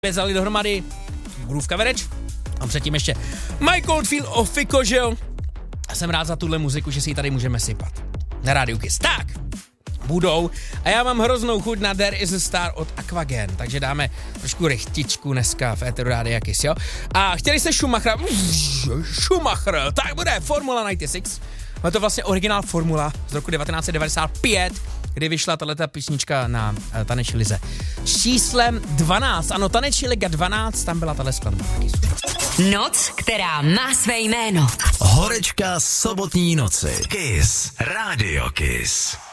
Vzali dohromady Groove Coverage a předtím ještě My Coldfield Ofiko, že jo? A jsem rád za tuhle muziku, že si ji tady můžeme sypat. Na Rádiu Kiss. Tak, budou. A já mám hroznou chuť na There Is a Star od Aquagen, takže dáme trošku rychtičku dneska v éteru Rádia Kiss, jo? A chtěli jste Schumacher, tak bude Formula 96. Je to vlastně originál Formula z roku 1995, kdy vyšla tato písnička na taneční lize. S číslem 12, ano, taneční liga 12, tam byla tahle skladba. Noc, která má své jméno. Horečka sobotní noci. Kiss. Radio Kiss.